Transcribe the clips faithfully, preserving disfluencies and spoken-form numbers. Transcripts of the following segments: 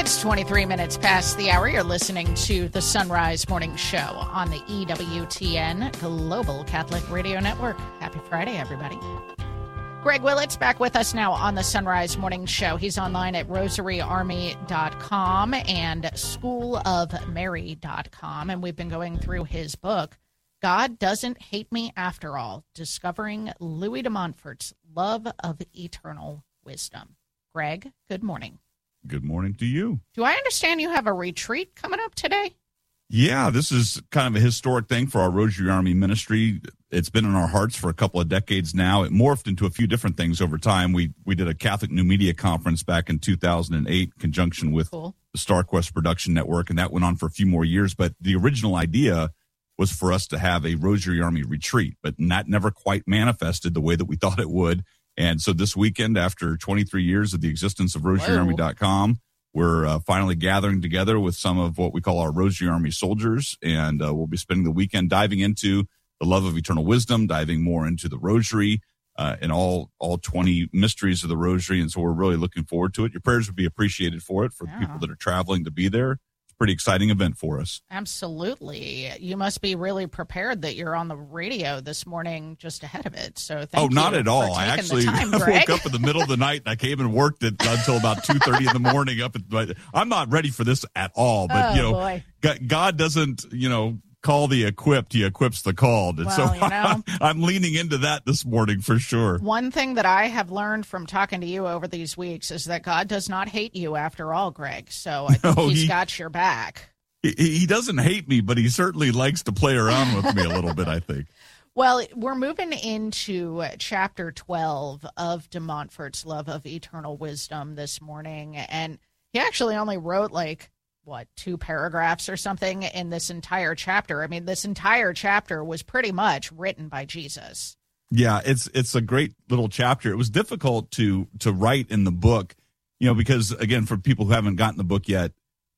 It's twenty-three minutes past the hour. You're listening to the Sunrise Morning Show on the E W T N Global Catholic Radio Network. Happy Friday, everybody. Greg Willits back with us now on the Sunrise Morning Show. He's online at rosary army dot com and school of mary dot com, and we've been going through his book, God Doesn't Hate Me After All, Discovering Louis de Montfort's Love of Eternal Wisdom. Greg, good morning. Good morning to you. Do I understand you have a retreat coming up today? Yeah, this is kind of a historic thing for our Rosary Army ministry. It's been in our hearts for a couple of decades now. It morphed into a few different things over time. We we did a Catholic New Media Conference back in two thousand eight in conjunction with cool. the StarQuest Production Network, and that went on for a few more years. But the original idea was for us to have a Rosary Army retreat, but that never quite manifested the way that we thought it would. And so this weekend, after twenty-three years of the existence of rosary army dot com, we're uh, finally gathering together with some of what we call our Rosary Army soldiers, and uh, we'll be spending the weekend diving into the love of eternal wisdom, diving more into the rosary uh, and all all twenty mysteries of the rosary. And so we're really looking forward to it. Your prayers would be appreciated for it, for yeah. the people that are traveling to be there. Pretty exciting event for us. Absolutely. You must be really prepared that you're on the radio this morning just ahead of it. So thank oh, you not at all. I actually time, woke up in the middle of the night and I came and worked it until about two thirty in the morning. Up at, I'm not ready for this at all. But, oh, you know, boy. God doesn't, you know, call the equipped, he equips the called. And well, so you know, I'm leaning into that this morning for sure. One thing that I have learned from talking to you over these weeks is that God does not hate you after all, Greg. So I think no, he's he, got your back. He doesn't hate me, but he certainly likes to play around with me a little bit, I think. Well, we're moving into chapter twelve of de Montfort's Love of Eternal Wisdom this morning. And he actually only wrote like, what, two paragraphs or something in this entire chapter. I mean, this entire chapter was pretty much written by Jesus. Yeah, it's it's a great little chapter. It was difficult to to write in the book, you know, because, again, for people who haven't gotten the book yet,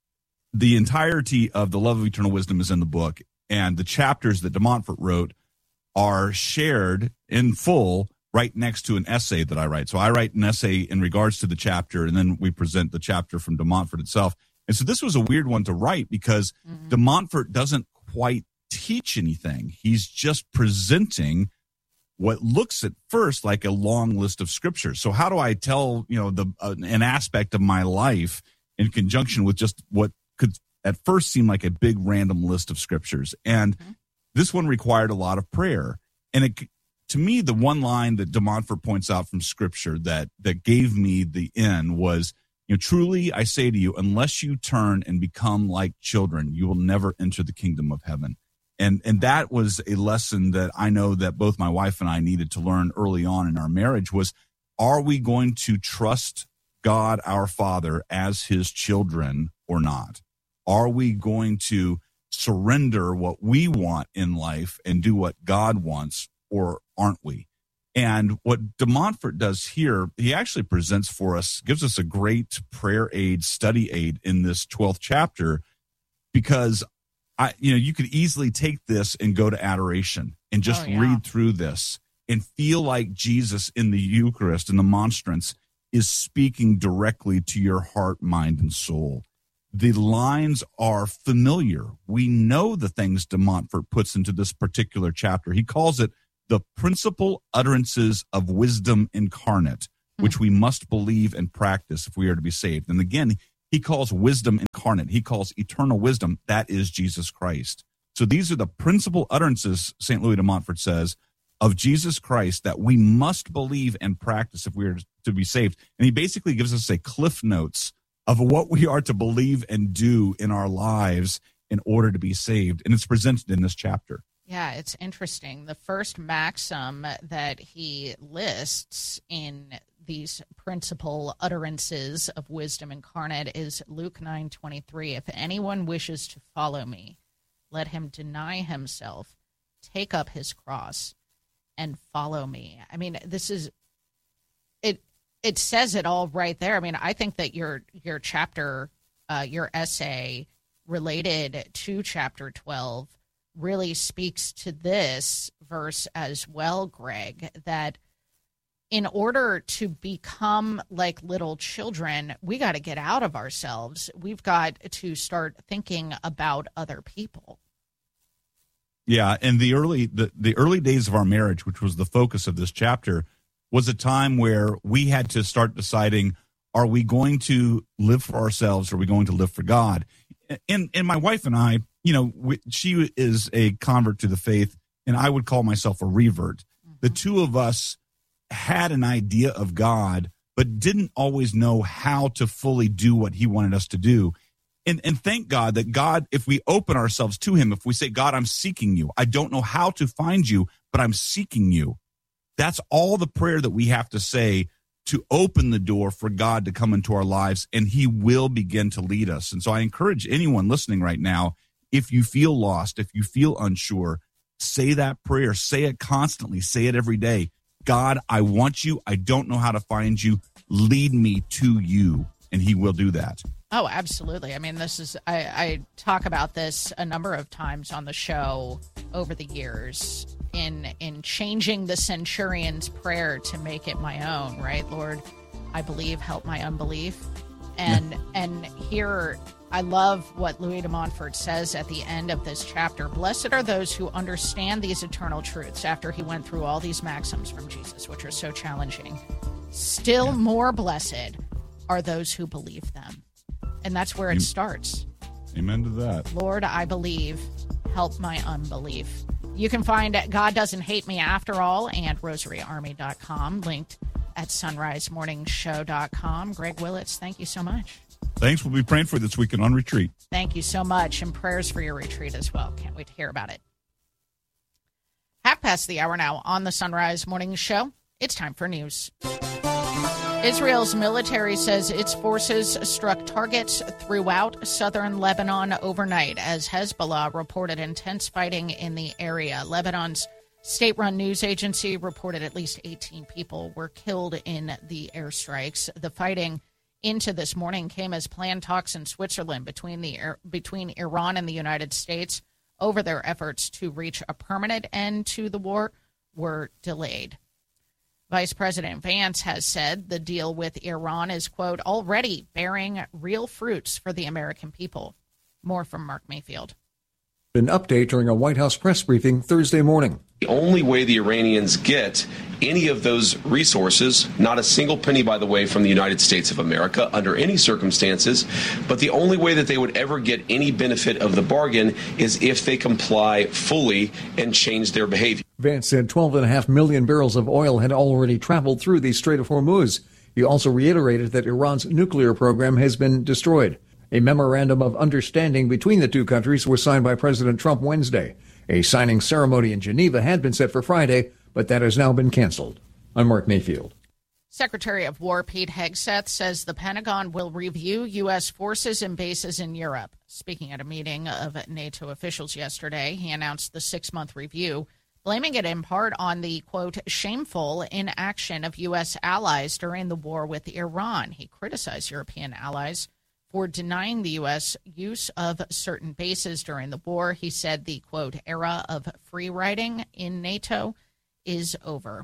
the entirety of the Love of Eternal Wisdom is in the book, and the chapters that de Montfort wrote are shared in full right next to an essay that I write. So I write an essay in regards to the chapter, and then we present the chapter from de Montfort itself. And so this was a weird one to write because mm-hmm. de Montfort doesn't quite teach anything. He's just presenting what looks at first like a long list of scriptures. So how do I tell, you know, the uh, an aspect of my life in conjunction with just what could at first seem like a big random list of scriptures? And mm-hmm. this one required a lot of prayer. And it, to me, the one line that de Montfort points out from scripture that that gave me the in was, you know, truly I say to you, unless you turn and become like children, you will never enter the kingdom of heaven. And and that was a lesson that I know that both my wife and I needed to learn early on in our marriage was, are we going to trust God, our Father, as his children or not? Are we going to surrender what we want in life and do what God wants, or aren't we? And what de Montfort does here, he actually presents for us, gives us a great prayer aid, study aid in this twelfth chapter, because I, you know, you could easily take this and go to adoration and just oh, yeah. read through this and feel like Jesus in the Eucharist and the monstrance is speaking directly to your heart, mind, and soul. The lines are familiar. We know the things de Montfort puts into this particular chapter. He calls it the principal utterances of wisdom incarnate, which we must believe and practice if we are to be saved. And again, he calls wisdom incarnate. He calls eternal wisdom. That is Jesus Christ. So these are the principal utterances, Saint Louis de Montfort says, of Jesus Christ that we must believe and practice if we are to be saved. And he basically gives us a cliff notes of what we are to believe and do in our lives in order to be saved. And it's presented in this chapter. Yeah, it's interesting. The first maxim that he lists in these principal utterances of wisdom incarnate is Luke nine twenty-three. If anyone wishes to follow me, let him deny himself, take up his cross, and follow me. I mean, this is it. It says it all right there. I mean, I think that your your chapter, uh, your essay related to chapter twelve really speaks to this verse as well, Greg, that in order to become like little children, we got to get out of ourselves. We've got to start thinking about other people. Yeah, and the early the, the early days of our marriage, which was the focus of this chapter, was a time where we had to start deciding, are we going to live for ourselves, or are we going to live for God? And and my wife and I, you know, we, she is a convert to the faith, and I would call myself a revert. Mm-hmm. The two of us had an idea of God, but didn't always know how to fully do what he wanted us to do. And and thank God that God, if we open ourselves to him, if we say, God, I'm seeking you. I don't know how to find you, but I'm seeking you. That's all the prayer that we have to say to open the door for God to come into our lives, and he will begin to lead us. And so I encourage anyone listening right now, if you feel lost, if you feel unsure, say that prayer. Say it constantly. Say it every day. God, I want you. I don't know how to find you. Lead me to you, and he will do that. Oh, absolutely. I mean, this is, I, I talk about this a number of times on the show over the years in, in changing the centurion's prayer to make it my own, right? Lord, I believe, help my unbelief. And, yeah. and here, I love what Louis de Montfort says at the end of this chapter. Blessed are those who understand these eternal truths after he went through all these maxims from Jesus, which are so challenging. Still yeah. more blessed are those who believe them. And that's where it starts. Amen to that. Lord, I believe, help my unbelief. You can find God Doesn't Hate Me After All and rosary army dot com, linked at sunrise morning show dot com. Greg Willits, thank you so much. Thanks. We'll be praying for you this weekend on retreat. Thank you so much, and prayers for your retreat as well. Can't wait to hear about it. Half past the hour now on the Sunrise Morning Show. It's time for news. Israel's military says its forces struck targets throughout southern Lebanon overnight as Hezbollah reported intense fighting in the area. Lebanon's state-run news agency reported at least eighteen people were killed in the airstrikes. The fighting into this morning came as planned talks in Switzerland between the between Iran and the United States over their efforts to reach a permanent end to the war were delayed. Vice President Vance has said the deal with Iran is, quote, already bearing real fruits for the American people. More from Mark Mayfield. An update during a White House press briefing Thursday morning. The only way the Iranians get any of those resources, not a single penny, by the way, from the United States of America under any circumstances, but the only way that they would ever get any benefit of the bargain is if they comply fully and change their behavior. Vance said twelve point five million barrels of oil had already traveled through the Strait of Hormuz. He also reiterated that Iran's nuclear program has been destroyed. A memorandum of understanding between the two countries was signed by President Trump Wednesday. A signing ceremony in Geneva had been set for Friday, but that has now been canceled. I'm Mark Mayfield. Secretary of War Pete Hegseth says the Pentagon will review U S forces and bases in Europe. Speaking at a meeting of NATO officials yesterday, he announced the six-month review, blaming it in part on the, quote, shameful inaction of U S allies during the war with Iran. He criticized European allies for denying the U S use of certain bases during the war. He said the, quote, era of free riding in NATO is over.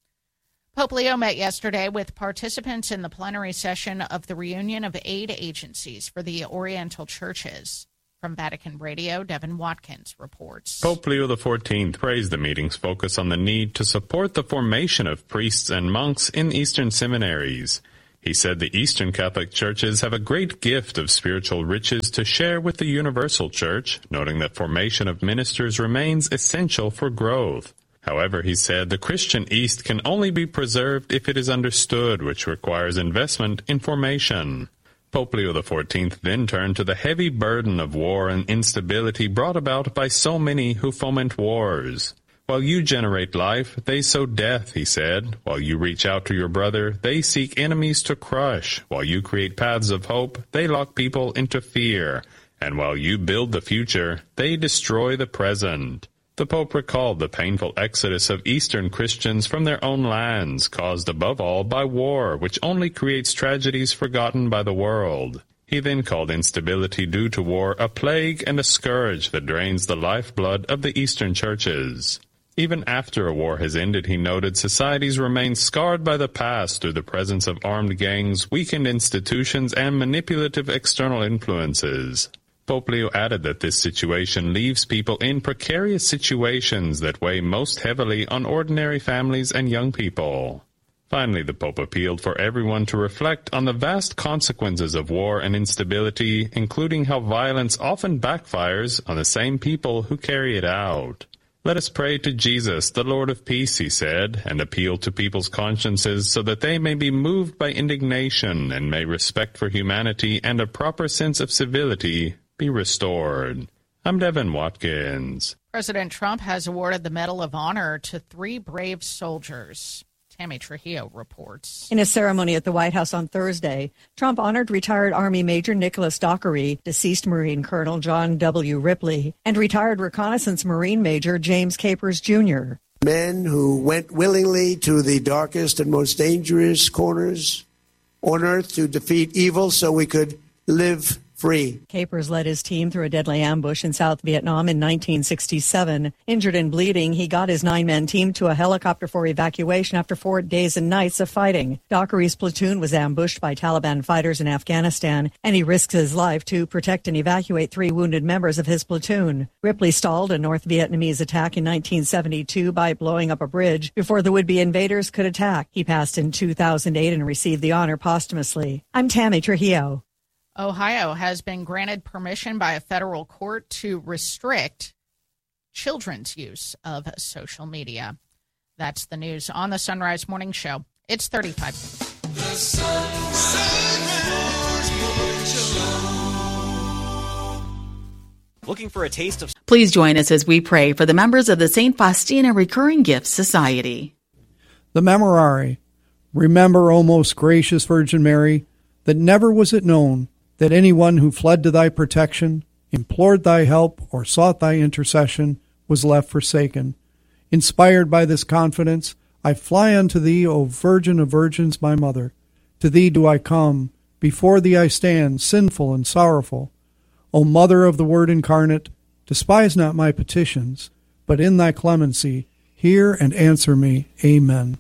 Pope Leo met yesterday with participants in the plenary session of the reunion of aid agencies for the Oriental churches. From Vatican Radio, Devin Watkins reports. Pope Leo the fourteenth praised the meeting's focus on the need to support the formation of priests and monks in Eastern seminaries. He said the Eastern Catholic churches have a great gift of spiritual riches to share with the Universal Church, noting that formation of ministers remains essential for growth. However, he said the Christian East can only be preserved if it is understood, which requires investment in formation. Pope Leo the fourteenth then turned to the heavy burden of war and instability brought about by so many who foment wars. While you generate life, they sow death, he said. While you reach out to your brother, they seek enemies to crush. While you create paths of hope, they lock people into fear. And while you build the future, they destroy the present. The Pope recalled the painful exodus of Eastern Christians from their own lands, caused above all by war, which only creates tragedies forgotten by the world. He then called instability due to war a plague and a scourge that drains the lifeblood of the Eastern churches. Even after a war has ended, he noted, societies remain scarred by the past through the presence of armed gangs, weakened institutions, and manipulative external influences. Pope Leo added that this situation leaves people in precarious situations that weigh most heavily on ordinary families and young people. Finally, the Pope appealed for everyone to reflect on the vast consequences of war and instability, including how violence often backfires on the same people who carry it out. Let us pray to Jesus, the Lord of peace, he said, and appeal to people's consciences so that they may be moved by indignation and may respect for humanity and a proper sense of civility be restored. I'm Devin Watkins. President Trump has awarded the Medal of Honor to three brave soldiers. Tammy Trujillo reports. In a ceremony at the White House on Thursday, Trump honored retired Army Major Nicholas Dockery, deceased Marine Colonel John W. Ripley, and retired Reconnaissance Marine Major James Capers, Junior Men who went willingly to the darkest and most dangerous corners on earth to defeat evil so we could live free. Capers led his team through a deadly ambush in South Vietnam in nineteen sixty-seven. Injured and bleeding, he got his nine-man team to a helicopter for evacuation after four days and nights of fighting. Dockery's platoon was ambushed by Taliban fighters in Afghanistan, and he risked his life to protect and evacuate three wounded members of his platoon. Ripley stalled a North Vietnamese attack in nineteen seventy-two by blowing up a bridge before the would-be invaders could attack. He passed in two thousand eight and received the honor posthumously. I'm Tammy Trujillo. Ohio has been granted permission by a federal court to restrict children's use of social media. That's the news on the Sunrise Morning Show. It's thirty-five. The Sunrise Morning Show. Looking for a taste of... Please join us as we pray for the members of the Saint Faustina Recurring Gifts Society. The Memorare. Remember, O most gracious Virgin Mary, that never was it known that anyone who fled to thy protection, implored thy help, or sought thy intercession was left forsaken. Inspired by this confidence, I fly unto thee, O Virgin of Virgins, my Mother. To thee do I come, before thee I stand, sinful and sorrowful. O Mother of the Word incarnate, despise not my petitions, but in thy clemency hear and answer me. Amen.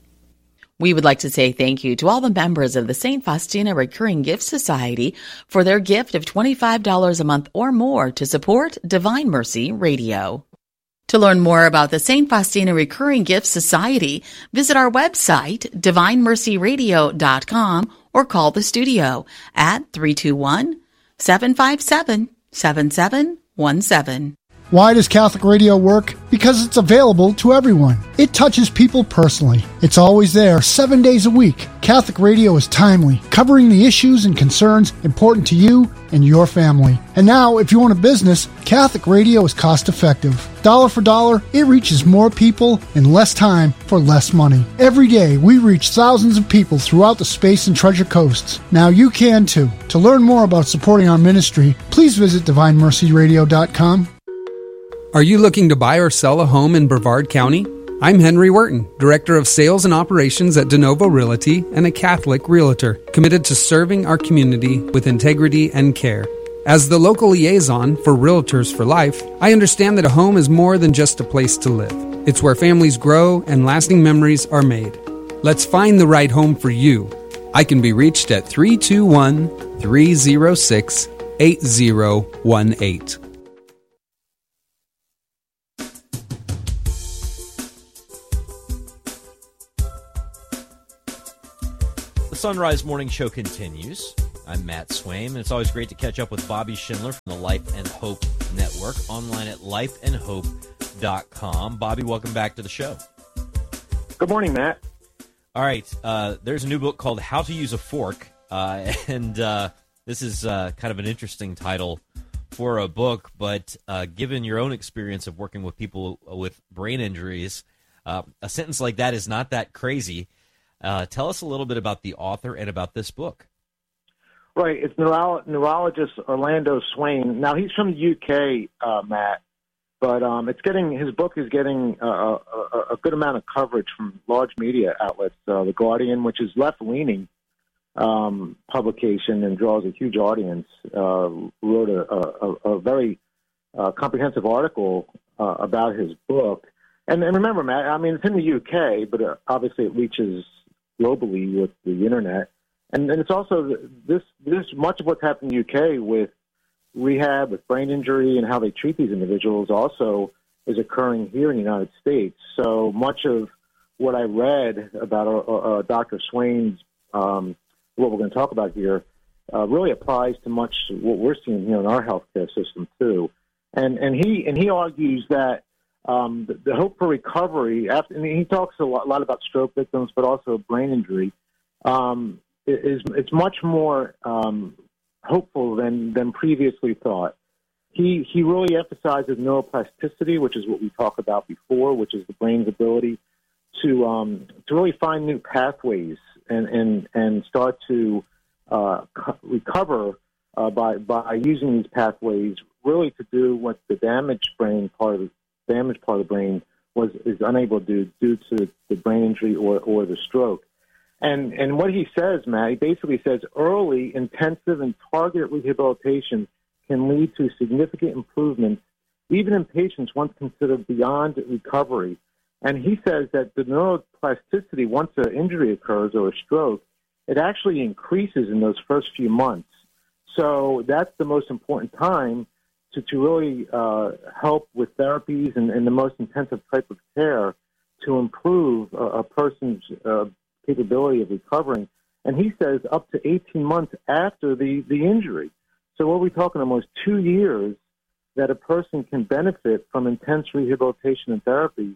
We would like to say thank you to all the members of the Saint Faustina Recurring Gift Society for their gift of twenty-five dollars a month or more to support Divine Mercy Radio. To learn more about the Saint Faustina Recurring Gift Society, visit our website, divine mercy radio dot com, or call the studio at three two one, seven five seven, seven seven one seven. Why does Catholic Radio work? Because it's available to everyone. It touches people personally. It's always there, seven days a week. Catholic Radio is timely, covering the issues and concerns important to you and your family. And now, if you own a business, Catholic Radio is cost-effective. Dollar for dollar, it reaches more people in less time for less money. Every day, we reach thousands of people throughout the Space and Treasure Coasts. Now you can too. To learn more about supporting our ministry, please visit divine mercy radio dot com. Are you looking to buy or sell a home in Brevard County? I'm Henry Wharton, Director of Sales and Operations at DeNovo Realty and a Catholic Realtor, committed to serving our community with integrity and care. As the local liaison for Realtors for Life, I understand that a home is more than just a place to live. It's where families grow and lasting memories are made. Let's find the right home for you. I can be reached at three two one, three zero six, eight zero one eight. The Sunrise Morning Show continues. I'm Matt Swaim, and it's always great to catch up with Bobby Schindler from the Life and Hope Network, online at life and hope dot com. Bobby, welcome back to the show. Good morning, Matt. All right, uh, there's a new book called How to Use a Fork, uh, and uh, this is uh, kind of an interesting title for a book, but uh, given your own experience of working with people with brain injuries, uh, a sentence like that is not that crazy. Uh, tell us a little bit about the author and about this book. Right. It's neuro- neurologist Orlando Swain. Now, he's from the U K, uh, Matt, but um, it's getting his book is getting uh, a, a good amount of coverage from large media outlets. Uh, the Guardian, which is left-leaning um, publication and draws a huge audience, uh, wrote a, a, a very uh, comprehensive article uh, about his book. And, and remember, Matt, I mean, it's in the U K, but uh, obviously it reaches globally with the internet. And, and it's also this, this much of what's happened in the U K with rehab, with brain injury, and how they treat these individuals also is occurring here in the United States. So much of what I read about uh, uh, Doctor Swain's, um, what we're going to talk about here, uh, really applies to much what we're seeing here in our healthcare system too. And and he and he argues that um, the, the hope for recovery after, and he talks a lot, a lot about stroke victims, but also brain injury, um, is it's much more um, hopeful than than previously thought. He he really emphasizes neuroplasticity, which is what we talked about before, which is the brain's ability to um, to really find new pathways and and, and start to uh, co- recover uh, by by using these pathways, really to do what the damaged brain part of the damaged part of the brain was is unable to do due to the brain injury or, or the stroke. And and what he says, Matt, he basically says early, intensive, and targeted rehabilitation can lead to significant improvements, even in patients once considered beyond recovery. And he says that the neuroplasticity, once an injury occurs or a stroke, it actually increases in those first few months. So that's the most important time to, to really uh, help with therapies and, and the most intensive type of care to improve a, a person's uh, capability of recovering. And he says up to eighteen months after the, the injury. So what are we talking almost two years that a person can benefit from intense rehabilitation and therapy.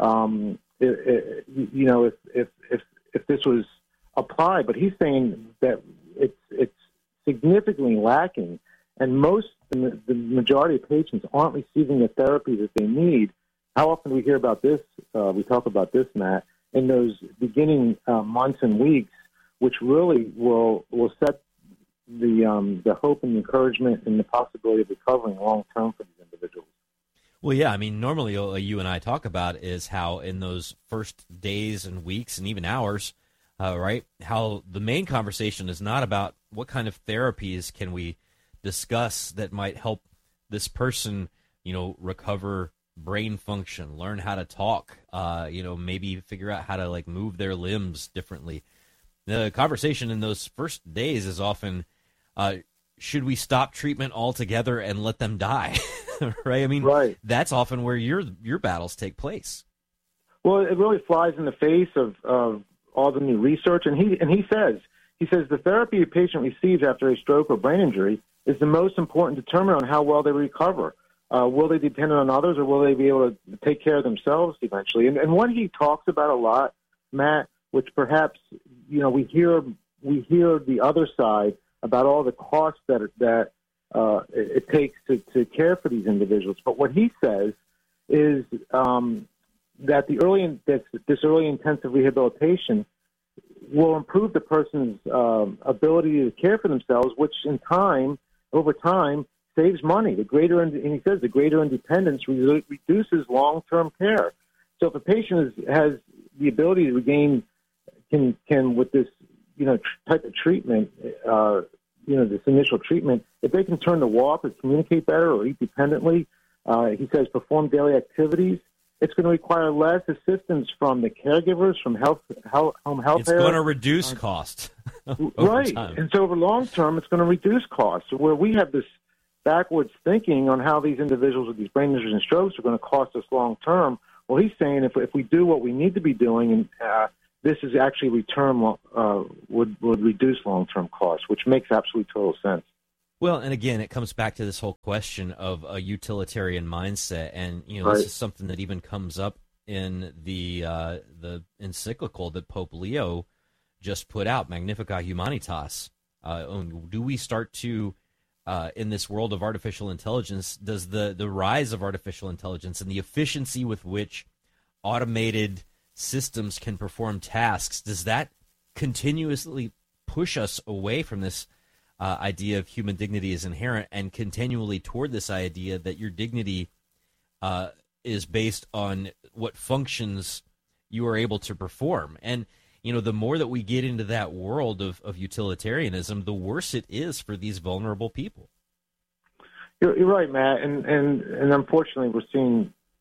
Um, it, it, you know, if, if if if this was applied, but he's saying that it's it's significantly lacking, and most the, the majority of patients aren't receiving the therapy that they need. How often do we hear about this? Uh, we talk about this, Matt, in those beginning uh, months and weeks, which really will will set the um, the hope and encouragement and the possibility of recovering long term for these individuals. Well, yeah, I mean, normally uh, you and I talk about is how in those first days and weeks and even hours, uh, right, how the main conversation is not about what kind of therapies can we discuss that might help this person, you know, recover brain function, learn how to talk, uh, you know, maybe figure out how to, like, move their limbs differently. The conversation in those first days is often, uh, should we stop treatment altogether and let them die? Right? I mean, right. That's often where your your battles take place. Well, it really flies in the face of, of all the new research, and he and he says he says the therapy a patient receives after a stroke or brain injury is the most important determinant on how well they recover. Uh, will they depend on others, or will they be able to take care of themselves eventually? And, and what he talks about a lot, Matt, which perhaps you know we hear we hear the other side about all the costs that that. Uh, it, it takes to, to care for these individuals. But what he says is um, that the early this, this early intensive rehabilitation will improve the person's um, ability to care for themselves, which in time, over time, saves money. The greater, and he says, the greater independence re- reduces long-term care. So if a patient is, has the ability to regain, can can with this you know tr- type of treatment. Uh, you know, this initial treatment, if they can turn to walk or communicate better or eat dependently, uh, he says perform daily activities, it's going to require less assistance from the caregivers, from health, health home health It's care. going to reduce uh, cost. Right. Time. And so over long term, it's going to reduce costs. Where we have this backwards thinking on how these individuals with these brain injuries and strokes are going to cost us long term, well, he's saying if, if we do what we need to be doing and uh, this is actually return uh, would would reduce long-term costs, which makes absolutely total sense. Well, and again, it comes back to this whole question of a utilitarian mindset, and you know, right. This is something that even comes up in the uh, the encyclical that Pope Leo just put out, Magnificat Humanitas. Uh, do we start to, uh, in this world of artificial intelligence, does the the rise of artificial intelligence and the efficiency with which automated systems can perform tasks, does that continuously push us away from this uh, idea of human dignity is inherent and continually toward this idea that your dignity uh, is based on what functions you are able to perform? And, you know, the more that we get into that world of, of utilitarianism, the worse it is for these vulnerable people. You're, you're right, Matt, and, and, and unfortunately we're seeing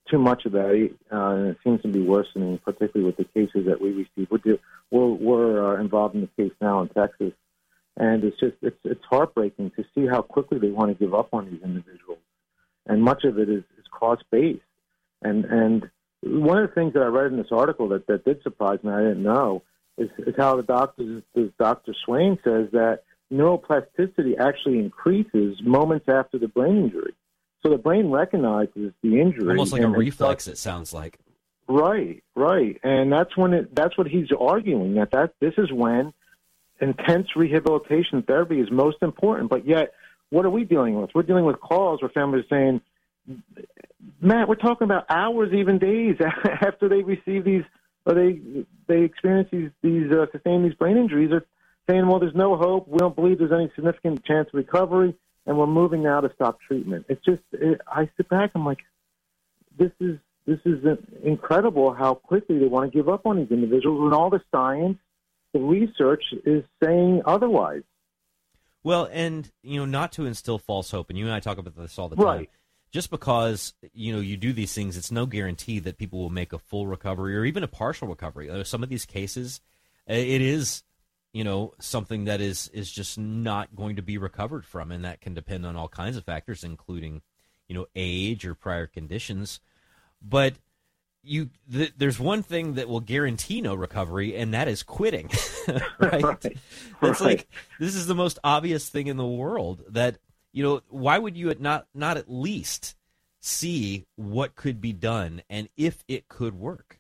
too much of that, uh, and it seems to be worsening, particularly with the cases that we receive. We're, do, we're, we're uh, involved in the case now in Texas, and it's just it's it's heartbreaking to see how quickly they want to give up on these individuals, and much of it is, is cost-based. And and one of the things that I read in this article that, that did surprise me, I didn't know, is, is how the doctor, Doctor Swain says that neuroplasticity actually increases moments after the brain injury. So the brain recognizes the injury. Almost like a reflex, starts, it sounds like. Right, right. And that's when it, that's what he's arguing, that, that this is when intense rehabilitation therapy is most important. But yet, what are we dealing with? We're dealing with calls where families are saying, Matt, we're talking about hours, even days after they receive these, or they they experience these, these uh, sustain these brain injuries, are saying, well, there's no hope. We don't believe there's any significant chance of recovery, and we're moving now to stop treatment. It's just, it, I sit back, I'm like, this is this is incredible how quickly they want to give up on these individuals when all the science, the research is saying otherwise. Well, and, you know, not to instill false hope, and you and I talk about this all the time. Right. Just because, you know, you do these things, it's no guarantee that people will make a full recovery or even a partial recovery. Uh, some of these cases, it is, you know, something that is, is just not going to be recovered from, and that can depend on all kinds of factors, including, you know, age or prior conditions. But you, th- there's one thing that will guarantee no recovery, and that is quitting, right? right? It's right. like, this is the most obvious thing in the world that, you know, why would you not not at least see what could be done and if it could work?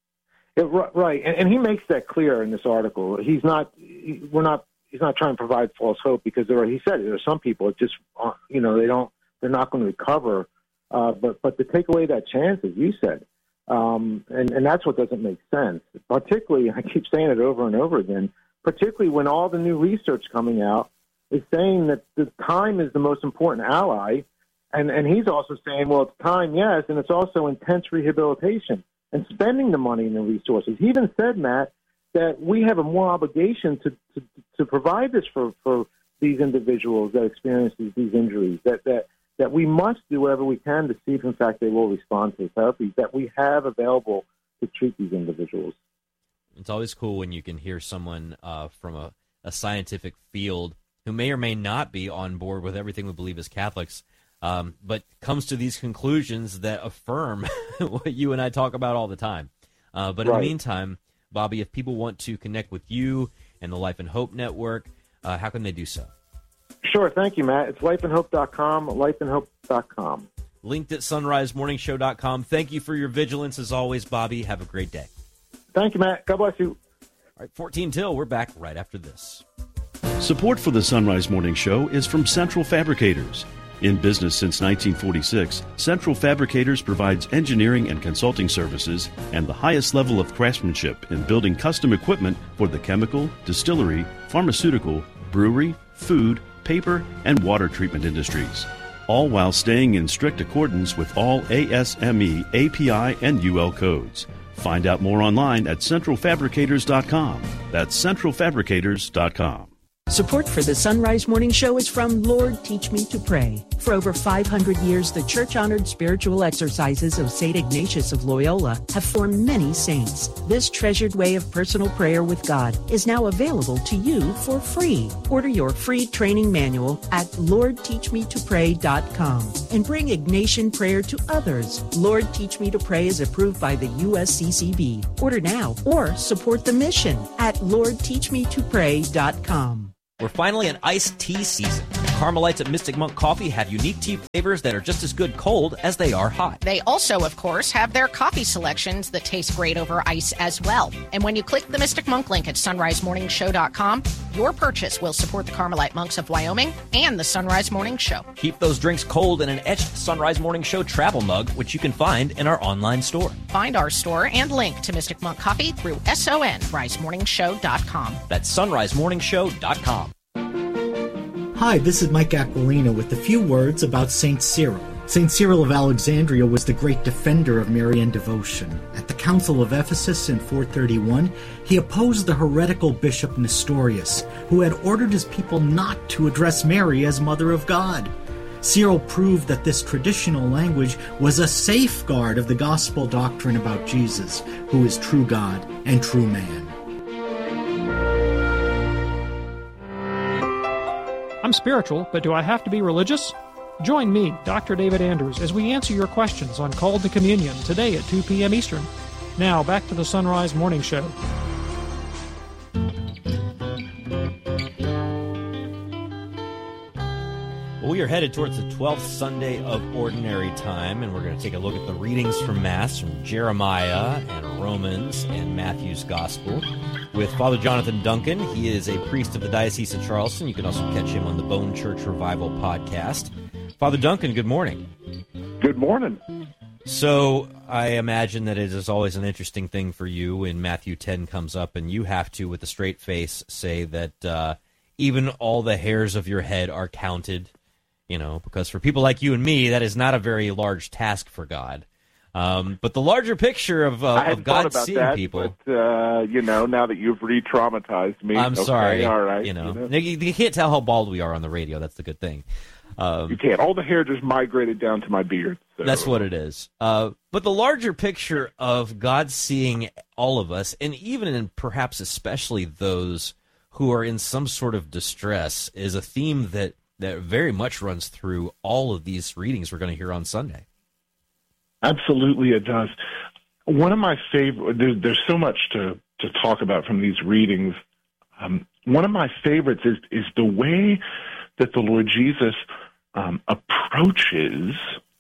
It, right, and, and he makes that clear in this article. He's not, he, we're not, he's not trying to provide false hope, because there are, he said there are some people that just, you know, they don't, they're not going to recover. Uh, but but to take away that chance, as you said, um, and and that's what doesn't make sense. Particularly, I keep saying it over and over again. Particularly when all the new research coming out is saying that the time is the most important ally, and, and he's also saying, well, it's time, yes, and it's also intense rehabilitation and spending the money and the resources. He even said, Matt, that we have a more obligation to, to, to provide this for, for these individuals that experience these, these injuries, that, that, that we must do whatever we can to see if, in fact, they will respond to the therapies that we have available to treat these individuals. It's always cool when you can hear someone uh, from a, a scientific field who may or may not be on board with everything we believe as Catholics, um, but comes to these conclusions that affirm what you and I talk about all the time. Uh, but in right. the meantime, Bobby, if people want to connect with you and the Life and Hope Network, uh, how can they do so? Sure, thank you, Matt. It's life and hope dot com, life and hope dot com. Linked at sunrise morning show dot com. Thank you for your vigilance as always, Bobby. Have a great day. Thank you, Matt. God bless you. All right, fourteen till. We're back right after this. Support for the Sunrise Morning Show is from Central Fabricators. In business since nineteen forty-six, Central Fabricators provides engineering and consulting services and the highest level of craftsmanship in building custom equipment for the chemical, distillery, pharmaceutical, brewery, food, paper, and water treatment industries, all while staying in strict accordance with all A S M E, A P I, and U L codes. Find out more online at central fabricators dot com. That's central fabricators dot com. Support for the Sunrise Morning Show is from Lord Teach Me to Pray. For over five hundred years, the church-honored spiritual exercises of Saint Ignatius of Loyola have formed many saints. This treasured way of personal prayer with God is now available to you for free. Order your free training manual at lord teach me to pray dot com and bring Ignatian prayer to others. Lord Teach Me to Pray is approved by the U S C C B. Order now or support the mission at lord teach me to pray dot com. We're finally in iced tea season. Carmelites at Mystic Monk Coffee have unique tea flavors that are just as good cold as they are hot. They also, of course, have their coffee selections that taste great over ice as well. And when you click the Mystic Monk link at sunrise morning show dot com, your purchase will support the Carmelite Monks of Wyoming and the Sunrise Morning Show. Keep those drinks cold in an etched Sunrise Morning Show travel mug, which you can find in our online store. Find our store and link to Mystic Monk Coffee through sunrise morning show dot com. That's sunrise morning show dot com. Hi, this is Mike Aquilina with a few words about Saint Cyril. Saint Cyril of Alexandria was the great defender of Marian devotion. At the Council of Ephesus in four thirty-one, he opposed the heretical bishop Nestorius, who had ordered his people not to address Mary as Mother of God. Cyril proved that this traditional language was a safeguard of the gospel doctrine about Jesus, who is true God and true man. I'm spiritual, but do I have to be religious? Join me, Doctor David Andrews, as we answer your questions on Called to Communion today at two p.m. Eastern. Now, back to the Sunrise Morning Show. Well, we are headed towards the twelfth Sunday of Ordinary Time, and we're going to take a look at the readings from Mass from Jeremiah and Romans and Matthew's Gospel with Father Jonathan Duncan. He is a priest of the Diocese of Charleston. You can also catch him on the Bone Church Revival podcast. Father Duncan, good morning. Good morning. So I imagine that it is always an interesting thing for you when Matthew ten comes up, and you have to, with a straight face, say that uh, even all the hairs of your head are counted. You know, because for people like you and me, that is not a very large task for God. Um, but the larger picture of, uh, of God seeing that, people. But, uh, you know, now that you've re-traumatized me. I'm okay, sorry. All right. You know, you know. You, you can't tell how bald we are on the radio. That's the good thing. Um, you can't. All the hair just migrated down to my beard. So. That's what it is. Uh, but the larger picture of God seeing all of us, and even and perhaps especially those who are in some sort of distress, is a theme that that very much runs through all of these readings we're going to hear on Sunday. Absolutely, it does. One of my favorite, there, there's so much to, to talk about from these readings. Um, one of my favorites is, is the way that the Lord Jesus um, approaches,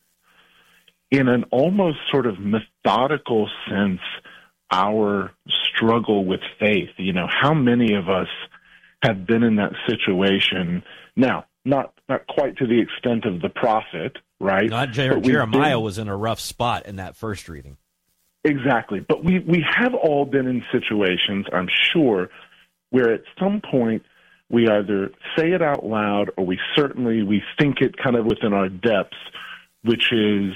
in an almost sort of methodical sense, our struggle with faith. You know, how many of us have been in that situation? Now, Not not quite to the extent of the prophet, right? Not Jer- Jeremiah been, was in a rough spot in that first reading. Exactly. But we, we have all been in situations, I'm sure, where at some point we either say it out loud or we certainly we think it kind of within our depths, which is,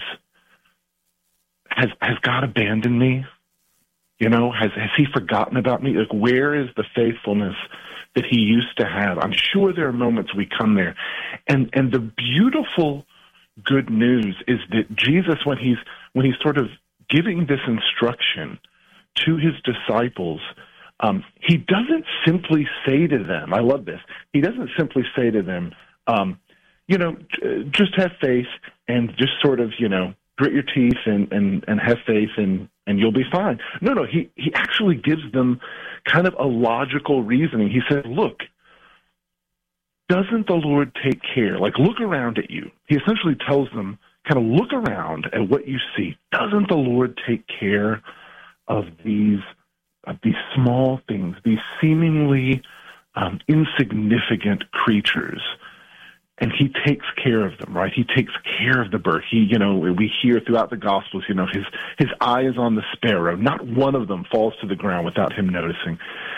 has has God abandoned me? You know, has has he forgotten about me? Like, where is the faithfulness that he used to have? I'm sure there are moments we come there. And and the beautiful good news is that Jesus, when he's when he's sort of giving this instruction to his disciples, um, he doesn't simply say to them, I love this, he doesn't simply say to them, um, you know, just have faith and just sort of, you know, grit your teeth and, and, and have faith and, and you'll be fine. No, no, he, he actually gives them kind of a logical reasoning. He said, look, doesn't the Lord take care? Like, look around at you. He essentially tells them, kind of look around at what you see. Doesn't the Lord take care of these, of these small things, these seemingly um, insignificant creatures? And he takes care of them, right? He takes care of the bird. He, you know, we hear throughout the Gospels, you know, his his eye is on the sparrow. Not one of them falls to the ground without him noticing.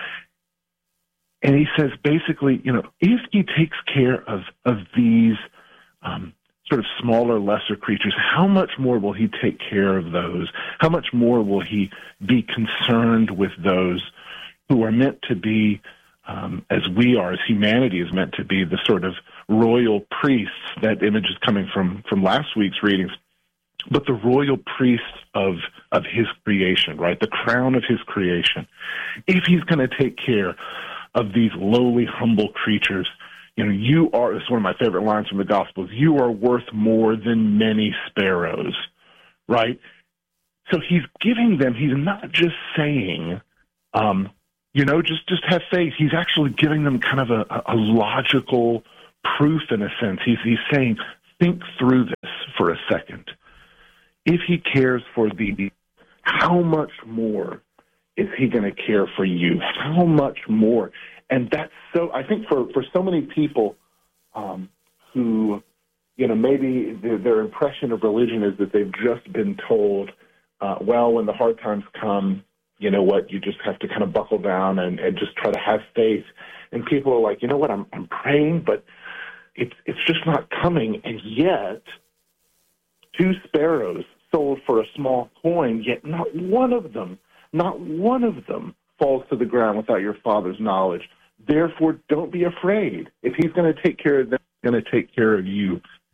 And he says, basically, you know, if he takes care of of these um, sort of smaller, lesser creatures, how much more will he take care of those? How much more will he be concerned with those who are meant to be, um, as we are, as humanity is meant to be, the sort of royal priests? That image is coming from, from last week's readings. But the royal priests of of his creation, right? The crown of his creation. If he's going to take care of these lowly, humble creatures, you know, you are, it's one of my favorite lines from the Gospels, you are worth more than many sparrows, right? So he's giving them, he's not just saying, um, you know, just, just have faith. He's actually giving them kind of a, a logical proof in a sense. He's, he's saying, think through this for a second. If he cares for thee, how much more is he going to care for you? How much more? And that's so, I think for, for so many people um, who, you know, maybe their, their impression of religion is that they've just been told, uh, well, when the hard times come, you know what, you just have to kind of buckle down and, and just try to have faith. And people are like, you know what, I'm, I'm praying, but it's, it's just not coming. And yet, two sparrows sold for a small coin, yet not one of them, not one of them falls to the ground without your Father's knowledge. Therefore, don't be afraid. If he's going to take care of them, he's going to take care of you.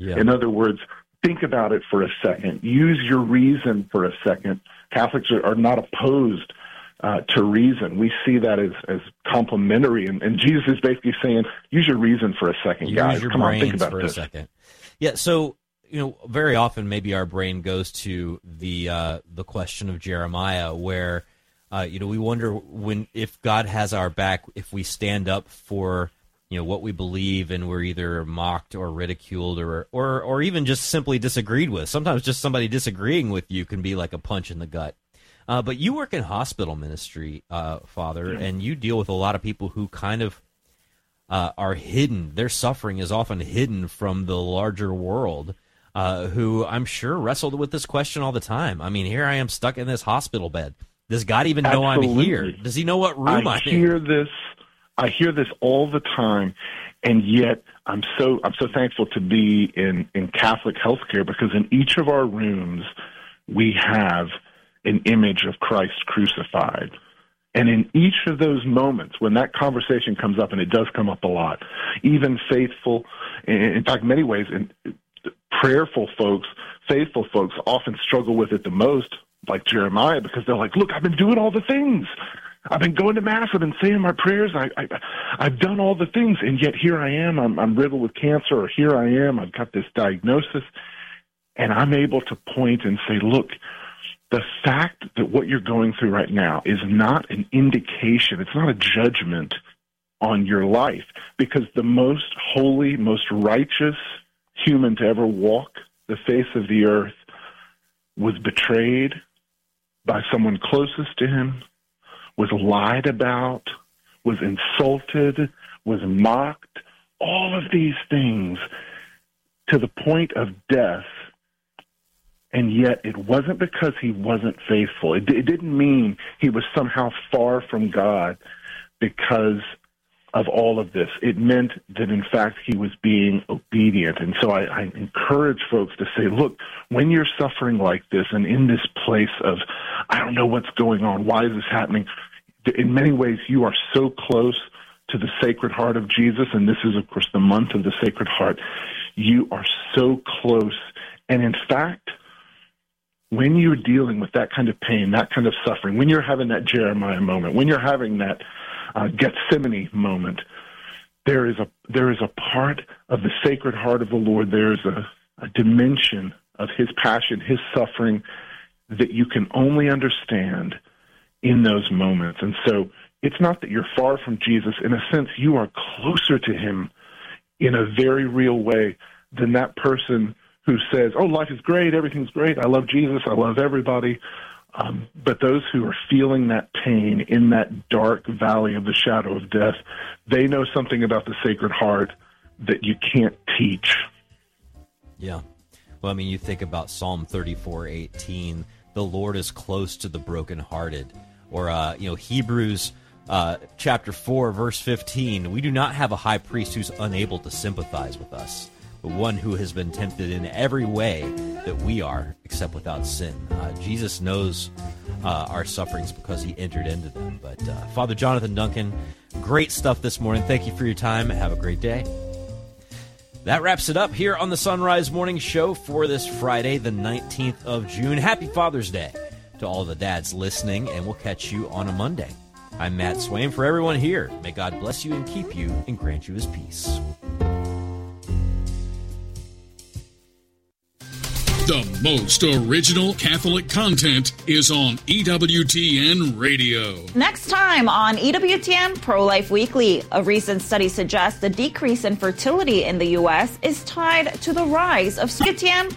Yeah. In other words, think about it for a second. Use your reason for a second. Catholics are, are not opposed uh, to reason. We see that as, as complementary. And, and Jesus is basically saying, use your reason for a second, use guys. Your Come on, think brains about for this. a second. Yeah, so, you know, very often maybe our brain goes to the uh, the question of Jeremiah where, uh, you know, we wonder when if God has our back, if we stand up for you know, what we believe, and we're either mocked or ridiculed or, or, or even just simply disagreed with. Sometimes just somebody disagreeing with you can be like a punch in the gut. Uh, but you work in hospital ministry, uh, Father, yeah. and you deal with a lot of people who kind of uh, are hidden. Their suffering is often hidden from the larger world, uh, who I'm sure wrestled with this question all the time. I mean, here I am stuck in this hospital bed. Does God even know Absolutely. I'm here? Does he know what room I I'm hear in? this. I hear this all the time, and yet I'm so I'm so thankful to be in, in Catholic healthcare, because in each of our rooms we have an image of Christ crucified. And in each of those moments, when that conversation comes up, and it does come up a lot, even faithful, in fact, many ways, in, prayerful folks, faithful folks often struggle with it the most, like Jeremiah, because they're like, look, I've been doing all the things. I've been going to Mass. I've been saying my prayers. I, I, I've done all the things, and yet here I am. I'm, I'm riddled with cancer, or here I am. I've got this diagnosis, and I'm able to point and say, look, the fact that what you're going through right now is not an indication. It's not a judgment on your life, because the most holy, most righteous human to ever walk the face of the earth was betrayed by someone closest to him, was lied about, was insulted, was mocked, all of these things to the point of death. And yet it wasn't because he wasn't faithful. It, it didn't mean he was somehow far from God because of all of this. It meant that, in fact, he was being obedient. And so I, I encourage folks to say, look, when you're suffering like this and in this place of, I don't know what's going on, why is this happening? In many ways, you are so close to the Sacred Heart of Jesus, and this is, of course, the month of the Sacred Heart. You are so close. And in fact, when you're dealing with that kind of pain, that kind of suffering, when you're having that Jeremiah moment, when you're having that uh, Gethsemane moment, there is a there is a part of the Sacred Heart of the Lord. There is a, a dimension of his passion, his suffering, that you can only understand in those moments. And so it's not that you're far from Jesus. In a sense, you are closer to him in a very real way than that person who says, oh, life is great, everything's great, I love Jesus, I love everybody. Um, but those who are feeling that pain in that dark valley of the shadow of death, they know something about the Sacred Heart that you can't teach. Yeah. Well, I mean, you think about Psalm thirty-four eighteen, the Lord is close to the brokenhearted. Or, uh, you know, Hebrews uh, chapter four, verse fifteen, we do not have a high priest who's unable to sympathize with us, but one who has been tempted in every way that we are, except without sin. Uh, Jesus knows uh, our sufferings because he entered into them. But uh, Father Jonathan Duncan, great stuff this morning. Thank you for your time. Have a great day. That wraps it up here on the Sunrise Morning Show for this Friday, the nineteenth of June. Happy Father's Day to all the dads listening, and we'll catch you on a Monday. I'm Matt Swain. For everyone here, may God bless you and keep you and grant you his peace. The most original Catholic content is on E W T N Radio. Next time on E W T N Pro-Life Weekly, a recent study suggests the decrease in fertility in the U S is tied to the rise of E W T N